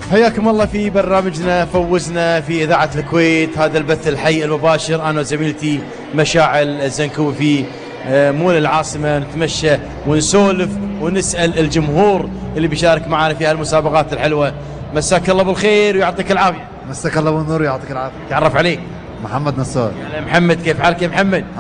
حياكم الله في برنامجنا فوزنا في إذاعة الكويت. هذا البث الحي المباشر أنا وزميلتي مشاعل الزنكوي في مول العاصمة، نتمشى ونسولف ونسأل الجمهور اللي بيشارك معنا في هالمسابقات الحلوة. مساك الله بالخير ويعطيك العافية. مساك الله بالنور ويعطيك العافية. تعرف عليك. محمد نصار. يا محمد، كيف حالك يا محمد؟